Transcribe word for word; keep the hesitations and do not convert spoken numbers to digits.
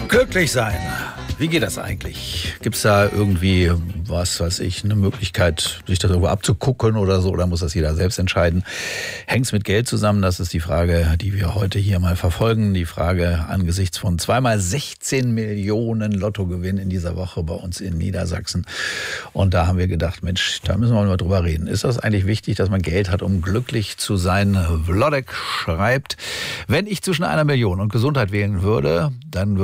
Glücklich sein. Wie geht das eigentlich? Gibt es da irgendwie, was weiß ich, eine Möglichkeit, sich das irgendwo abzugucken oder so? Oder muss das jeder selbst entscheiden? Hängt es mit Geld zusammen? Das ist die Frage, die wir heute hier mal verfolgen. Die Frage angesichts von zweimal sechzehn Millionen Lottogewinn in dieser Woche bei uns in Niedersachsen. Und da haben wir gedacht, Mensch, da müssen wir mal drüber reden. Ist das eigentlich wichtig, dass man Geld hat, um glücklich zu sein? Wlodek schreibt, wenn ich zwischen einer Million und Gesundheit wählen würde, dann würde